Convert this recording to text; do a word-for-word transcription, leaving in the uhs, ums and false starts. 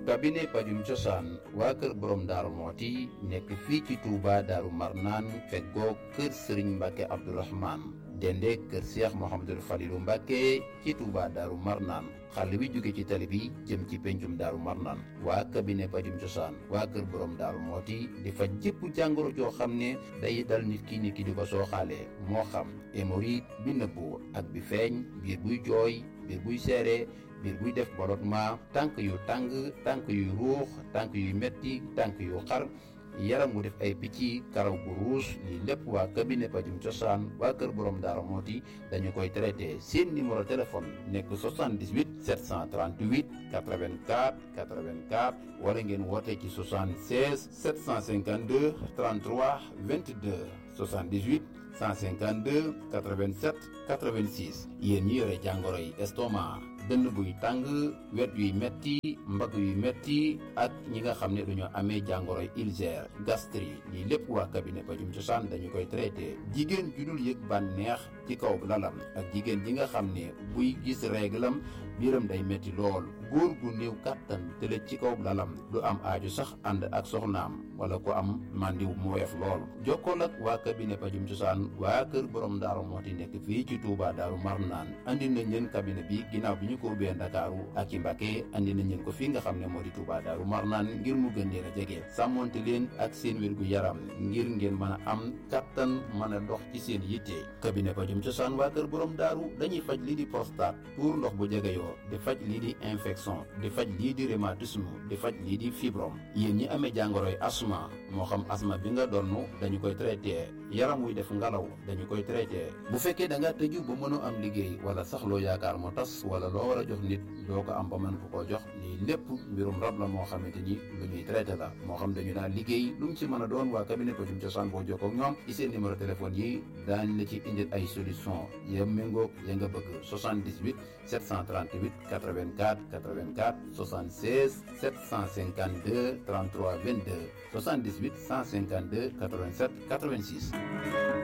cabinet pajum cosaan waa kër borom daaru mooti nekk fii ci Touba daaru marnaan feggoo kër Serigne Mbacke Abdourahmane dende kër Cheikh Mouhamadou Falilou Mbacke ci Touba daaru marnaan xàll wi jóge ci tali bi jëm ci pencum daaru marnaan waa cabinet pajum cosaan waa kër borom daaru mooti di faj jëpp jàngoro joo xam ne day dal nit ki nit ki di ko sooxaalee moo xam hémorroïde bi nëbbu ak bi feeñ biir buy jooy biir buy seere biir buy def ballottement tànk yu tàng tànk yuy ruux tànk yuy metti tànk yu xar yaram mu def ay picc karaw gu ruus lii lépp waa cabinet pajum cosaan waa kër borom daara mooti dañu koy traité seen numéro téléphone nekk soixante-dix-huit sept cent trente-huit quatre-vingt-quatre quatre-vingt-quatre wala ngeen woote ci soixante-seize sept cent cinquante-deux trente-trois vingt-deux soixante-dix-huit cent cinquante-deux quatre-vingt-sept quatre-vingt-six yéen ñi yore jàngoro yi estomac dënn buy tàng wet yuy metti mbagg yuy metti ak ñi nga xam ne dañoo amee jàngoro ulcère gastrique lii lépp waa cabinet pajum cosaan dañu koy traité jigéen ju dul yëg bànneex ci kaw lalam ak jigéen ji nga xam ne buy gis réglam biiram day metti lool góor gu néew kàttan tëlëj ci kaw lalam du am aaju sax ànd ak soxnaam wala ku am màndiw mu woyof lool jokkool ak waa cabinet pajum cosaan waa kër borom daaru mooti nekk fii ci Touba daaru marnaan andi nañ leen cabinet bi ginnaaw bi ñu ko ubbee Ndakaaru ak ci Mbacké andi nañ leen ko fii nga xam ne moo di Touba daaru marnaan ngir mu gën leen a jege sàmmonte leen ak seen wér gu yaram ngir ngeen mën a am kattan mën a dox ci seen yitte cabinet pajum cosaan waa kër borom daaru dañuy faj lii di prostate tuur ndox bu jegeyoo di faj lii di infection di faj lii di rhumatisme di faj lii di fibrome yéen ñi amee jàngoroy asma moo xam asma bi nga donn dañu koy traité yaram wuy def ngalaw dañu koy traité bu fekkee da nga tëju ba mënoo am liggéey wala sax loo yaakaar moo tas wala loo war a jox nit doo ko am ba mën ko koo jox lii lépp mbirum rab la moo xamante ni lu ñuy traité la moo xam dañu daal liggéey lu mu ci mën a doon waa cabinet pajum cosaan boo jokkoo ak ñoom ci seen numéro téléphone yi daañ la ci indil ay solution ya méngoog ya nga bëgg soixante-dix-huit sept cent trente-huit quatre-vingt-quatre quatre-vingt-quatre soixante-seize sept cent cinquante-deux trente-trois vingt-deux soixante-dix-huit cent cinquante-deux quatre-vingt-sept quatre-vingt-six